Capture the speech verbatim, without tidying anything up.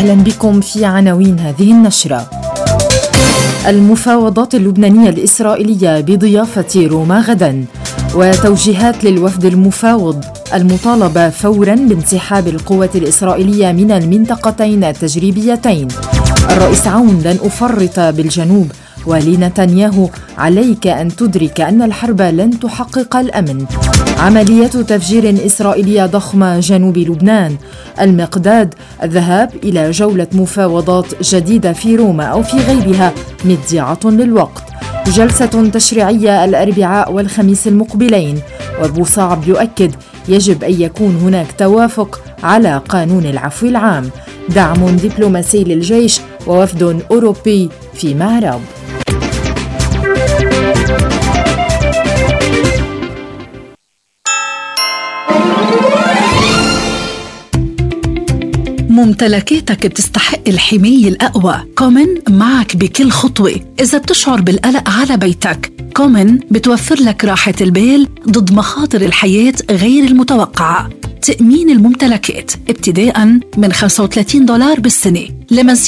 أهلا بكم في عناوين هذه النشرة. المفاوضات اللبنانية الإسرائيلية بضيافة روما غدا، وتوجيهات للوفد المفاوض المطالبة فوراً بانسحاب القوات الإسرائيلية من المنطقتين التجريبيتين. الرئيس عون: لن أفرط بالجنوب. ولنتنياهو: عليك أن تدرك أن الحرب لن تحقق الأمن. عمليات تفجير إسرائيلية ضخمة جنوب لبنان. المقداد: الذهاب إلى جولة مفاوضات جديدة في روما أو في غيرها مضيعة للوقت. جلسة تشريعية الأربعاء والخميس المقبلين. وبوصعب يؤكد: يجب أن يكون هناك توافق على قانون العفو العام. دعم دبلوماسي للجيش ووفد أوروبي في معرب. ممتلكاتك بتستحق الحماية الأقوى. كومن معك بكل خطوة. إذا بتشعر بالقلق على بيتك، كومن بتوفر لك راحة البال ضد مخاطر الحياة غير المتوقعة. تأمين الممتلكات ابتداءً من خمسة وثلاثين دولار بالسنة. لمزيد